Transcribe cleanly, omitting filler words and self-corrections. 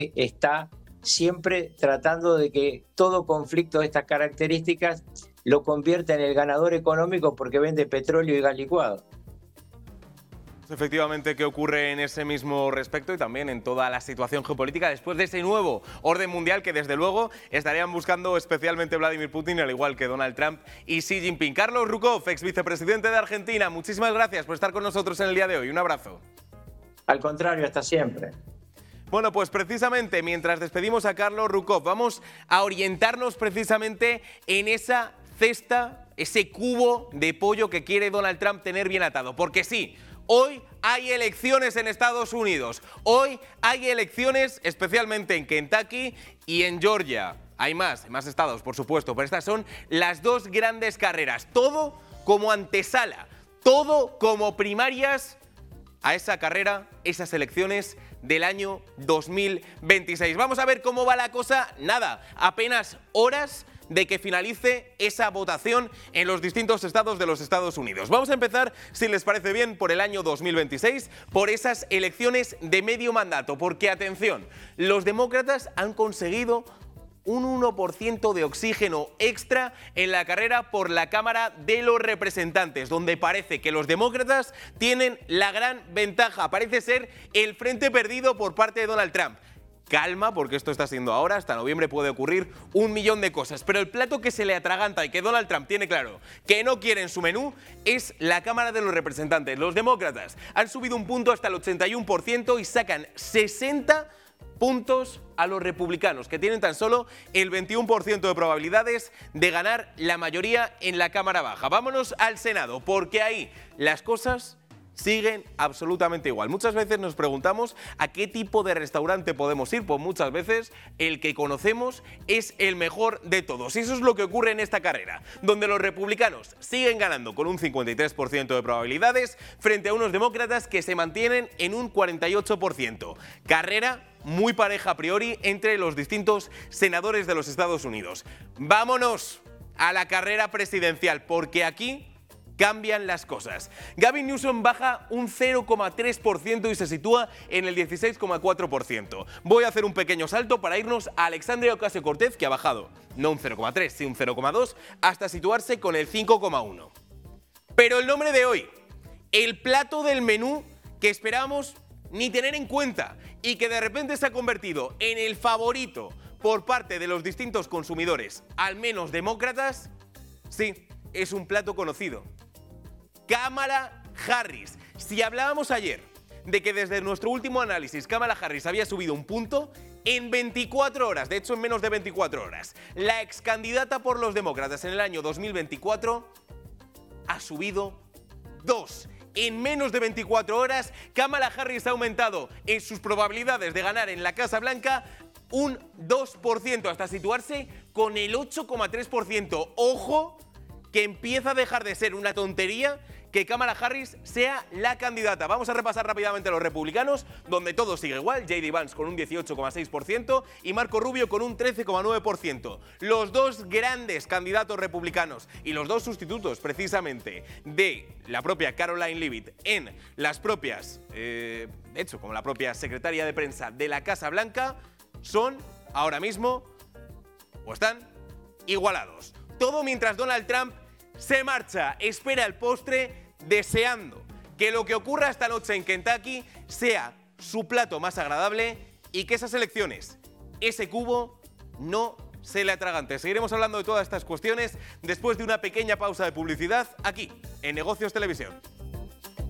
está siempre tratando de que todo conflicto de estas características lo convierta en el ganador económico porque vende petróleo y gas licuado. Efectivamente, ¿qué ocurre en ese mismo respecto y también en toda la situación geopolítica después de ese nuevo orden mundial que desde luego estarían buscando especialmente Vladimir Putin, al igual que Donald Trump y Xi Jinping? Carlos Rukov, ex vicepresidente de Argentina, muchísimas gracias por estar con nosotros en el día de hoy. Un abrazo. Al contrario, hasta siempre. Bueno, pues precisamente mientras despedimos a Carlos Rukov, vamos a orientarnos precisamente en esa cesta, ese cubo de pollo que quiere Donald Trump tener bien atado. Porque sí, hoy hay elecciones en Estados Unidos. Hoy hay elecciones especialmente en Kentucky y en Georgia. Hay más estados, por supuesto, pero estas son las dos grandes carreras. Todo como antesala, todo como primarias a esa carrera, esas elecciones del año 2026. Vamos a ver cómo va la cosa. Nada, apenas horas de que finalice esa votación en los distintos estados de los Estados Unidos. Vamos a empezar, si les parece bien, por el año 2026, por esas elecciones de medio mandato, porque, atención, los demócratas han conseguido un 1% de oxígeno extra en la carrera por la Cámara de los Representantes, donde parece que los demócratas tienen la gran ventaja. Parece ser el frente perdido por parte de Donald Trump. Calma, porque esto está siendo ahora, hasta noviembre puede ocurrir un millón de cosas. Pero el plato que se le atraganta y que Donald Trump tiene claro que no quiere en su menú es la Cámara de los Representantes. Los demócratas han subido un punto hasta el 81% y sacan 60 puntos a los republicanos, que tienen tan solo el 21% de probabilidades de ganar la mayoría en la Cámara Baja. Vámonos al Senado, porque ahí las cosas siguen absolutamente igual. Muchas veces nos preguntamos a qué tipo de restaurante podemos ir, pues muchas veces el que conocemos es el mejor de todos. Y eso es lo que ocurre en esta carrera, donde los republicanos siguen ganando con un 53% de probabilidades frente a unos demócratas que se mantienen en un 48%. Carrera muy pareja a priori entre los distintos senadores de los Estados Unidos. Vámonos a la carrera presidencial, porque aquí cambian las cosas. Gavin Newsom baja un 0,3% y se sitúa en el 16,4%. Voy a hacer un pequeño salto para irnos a Alexandria Ocasio-Cortez, que ha bajado no un 0,3, sino un 0,2, hasta situarse con el 5,1. Pero el nombre de hoy, el plato del menú que esperábamos ni tener en cuenta y que de repente se ha convertido en el favorito por parte de los distintos consumidores, al menos demócratas, sí, es un plato conocido. Kamala Harris. Si hablábamos ayer de que desde nuestro último análisis Kamala Harris había subido un punto, en 24 horas, de hecho en menos de 24 horas, la ex candidata por los demócratas en el año 2024 ha subido 2. En menos de 24 horas, Kamala Harris ha aumentado en sus probabilidades de ganar en la Casa Blanca un 2%, hasta situarse con el 8,3%. Ojo, que empieza a dejar de ser una tontería que Kamala Harris sea la candidata. Vamos a repasar rápidamente a los republicanos, donde todo sigue igual. J.D. Vance con un 18,6% y Marco Rubio con un 13,9%. Los dos grandes candidatos republicanos y los dos sustitutos, precisamente, de la propia Caroline Leavitt en las propias, de hecho, como la propia secretaria de prensa de la Casa Blanca, son ahora mismo, o están, igualados. Todo mientras Donald Trump se marcha, espera el postre, deseando que lo que ocurra esta noche en Kentucky sea su plato más agradable y que esas elecciones, ese cubo, no se le atragante. Seguiremos hablando de todas estas cuestiones después de una pequeña pausa de publicidad aquí, en Negocios Televisión.